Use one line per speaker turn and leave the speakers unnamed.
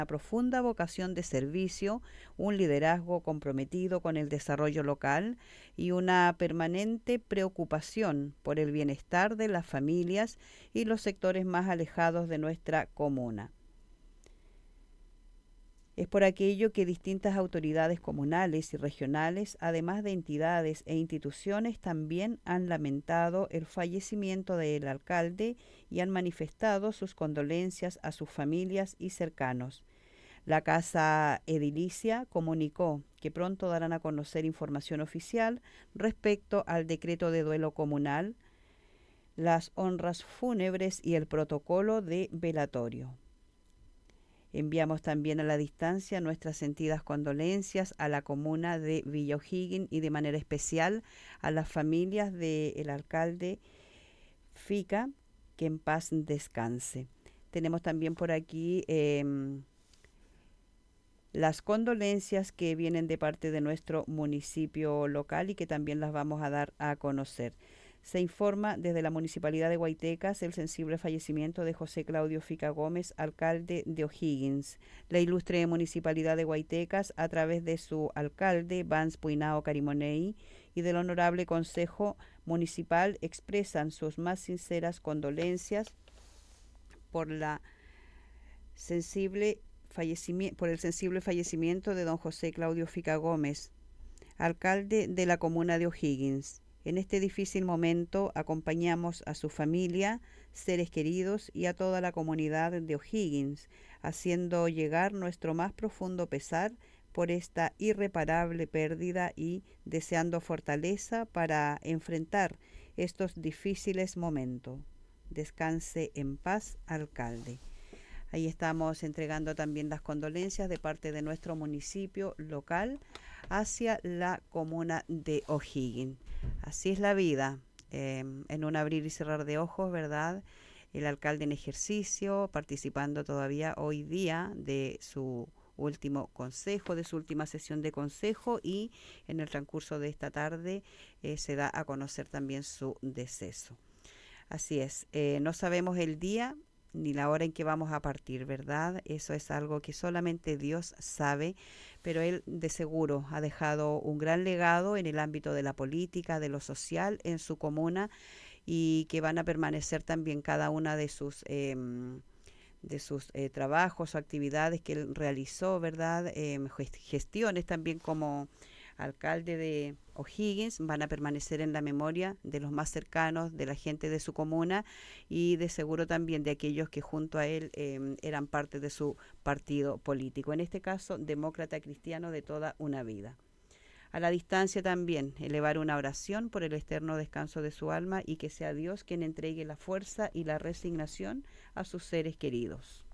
profunda vocación de servicio, un liderazgo comprometido con el desarrollo local y una permanente preocupación por el bienestar de las familias y los sectores más alejados de nuestra comuna. Es por aquello que distintas autoridades comunales y regionales, además de entidades e instituciones, también han lamentado el fallecimiento del alcalde y han manifestado sus condolencias a sus familias y cercanos. La Casa Edilicia comunicó que pronto darán a conocer información oficial respecto al decreto de duelo comunal, las honras fúnebres y el protocolo de velatorio. Enviamos también a la distancia nuestras sentidas condolencias a la comuna de Villa O'Higgins y de manera especial a las familias del alcalde Fica, que en paz descanse. Tenemos también por aquí las condolencias que vienen de parte de nuestro municipio local y que también las vamos a dar a conocer. Se informa desde la Municipalidad de Guaitecas el sensible fallecimiento de José Claudio Fica Gómez, alcalde de O'Higgins. La ilustre Municipalidad de Guaitecas, a través de su alcalde, Vance Puinao Carimonei, y del Honorable Consejo Municipal, expresan sus más sinceras condolencias por el sensible fallecimiento de don José Claudio Fica Gómez, alcalde de la comuna de O'Higgins. En este difícil momento acompañamos a su familia, seres queridos y a toda la comunidad de O'Higgins, haciendo llegar nuestro más profundo pesar por esta irreparable pérdida y deseando fortaleza para enfrentar estos difíciles momentos. Descanse en paz, alcalde. Ahí estamos entregando también las condolencias de parte de nuestro municipio local hacia la comuna de O'Higgins. Así es la vida, en un abrir y cerrar de ojos, ¿verdad? El alcalde en ejercicio, participando todavía hoy día de su último consejo, de su última sesión de consejo, y en el transcurso de esta tarde se da a conocer también su deceso. Así es, no sabemos el día ni la hora en que vamos a partir, ¿verdad? Eso es algo que solamente Dios sabe, pero Él de seguro ha dejado un gran legado en el ámbito de la política, de lo social, en su comuna, y que van a permanecer también cada una de sus trabajos o actividades que él realizó, ¿verdad? Gestiones también como alcalde de O'Higgins, van a permanecer en la memoria de los más cercanos, de la gente de su comuna y de seguro también de aquellos que junto a él eran parte de su partido político, en este caso demócrata cristiano de toda una vida. A la distancia también elevar una oración por el eterno descanso de su alma y que sea Dios quien entregue la fuerza y la resignación a sus seres queridos.